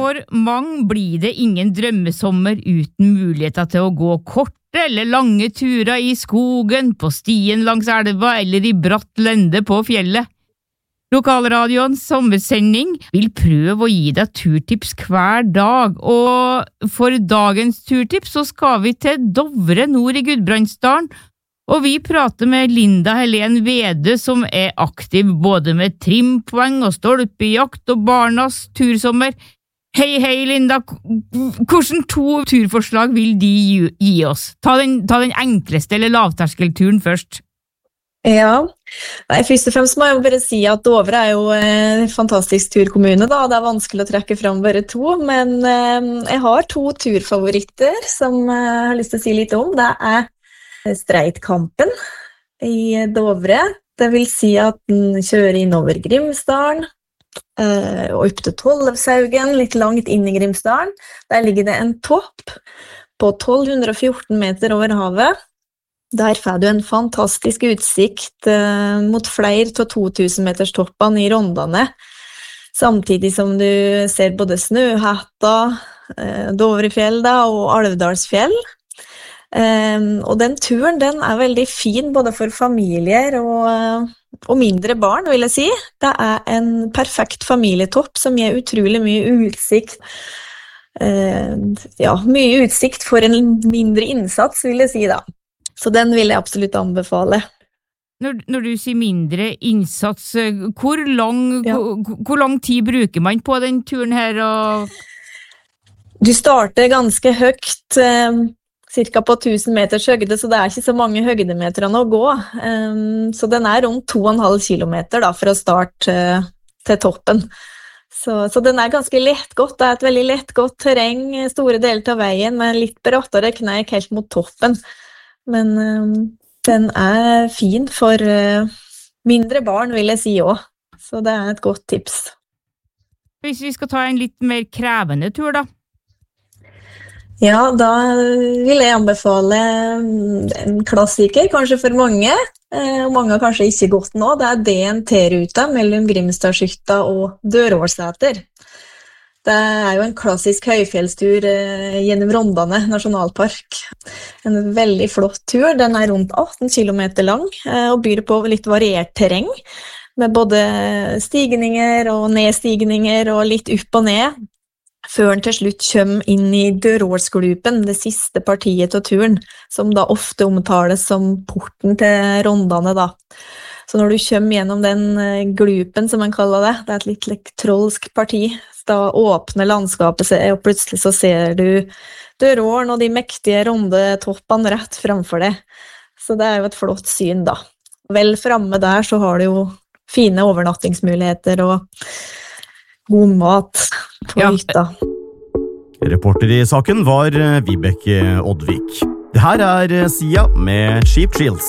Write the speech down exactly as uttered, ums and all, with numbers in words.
For mange blir det ingen drømmesommer uten muligheter til å gå korte eller lange turer i skogen, på stien langs elva eller i bratt lende på fjellet. Lokalradioens sommersending vil prøve å gi deg turtips hver dag, og for dagens turtips så skal vi til Dovre nord i Gudbrandsdalen, og vi prater med Linda Helen Vede som er aktiv både med trimpoeng og stolpejakt og barnas tursommer. Hei, hei, Linda. Hvordan to turforslag vil de gi oss? Ta den, ta den enkleste eller lavterskelturen først. Ja, Nei, først og fremst må jeg bare si at Dovre er jo en fantastisk turkommune da. Det er vanskelig å trekke fram bare to, men eh, jeg har to turfavoritter som jeg har lyst til å si litt om. Det er Streitkampen i Dovre. Det vil si at den kjører innover Grimsdalen, og opp til Tollefshaugen, litt langt inn i Grimsdalen. Der ligger det en topp på tolv hundre og fjorten meter over havet. Der får du en fantastisk utsikt eh, mot flere av to tusen meters toppene i Rondane, samtidig som du ser både Snøhetta, eh, Dovrefjell da, og Alvdalsfjell. Um, og den turen den er veldig fin både for familier og, og mindre barn, vil jeg si. Det er en perfekt familietopp som gir utrolig mye utsikt. Uh, ja, mye utsikt for en mindre innsats, vil jeg si da. Så den vil jeg absolutt anbefale. Når, når du sier mindre innsats, hvor lang, ja. hvor, hvor lang tid bruker man på den turen her? Og... Du starter ganske høyt, um, cirka på tusen meters høgde, så det er ikke så mange høgdemeterne å gå. Um, så den er rundt to og en halv kilometer da, for å starte uh, til toppen. Så, så den er ganske lettgått. Det er et veldig lettgått terreng, store deler av veien, med litt brattere kneik helt mot toppen. Men um, den er fin for uh, mindre barn, vil jeg si også. Så det er et godt tips. Hvis vi skal ta en litt mer krevende tur da? Ja, da vil jeg anbefale en klassiker, kanskje for mange, og mange har kanskje ikke gått nå. Det er D N T-ruta mellom Grimstadshytta og Dørålsæter. Det er jo en klassisk høyfjellstur gjennom Rondane nasjonalpark. En veldig flott tur. Den er rundt atten kilometer lang og byr på litt variert terreng, med både stigninger og nedstigninger og litt opp og ned, før den til slutt kommer inn i Dørålsglupen, det siste partiet av turen, som da ofte omtales som porten til Rondane da. Så når du kommer gjennom den glupen, som man kaller det, det er et litt elektrolsk parti, da åpner landskapet seg, og plutselig så ser du Dørålen og de mektige rondetoppene rett framfor deg. Så det er jo et flott syn da. Vel fremme der så har du jo fine overnattingsmuligheter og god mat på ja. Hytta. Reporter i saken var Vibeke Oddvik. Det her er Sia med Cheap Thrills.